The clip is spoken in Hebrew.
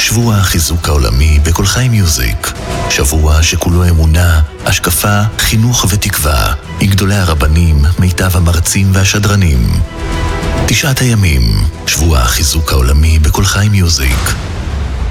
שבוע החיזוק העולמי בכל חי מיוזיק. שבוע שכולו אמונה, השקפה, חינוך ותקווה. עם גדולי הרבנים, מיטב המרצים והשדרנים. 9 הימים, שבוע החיזוק העולמי בכל חי מיוזיק.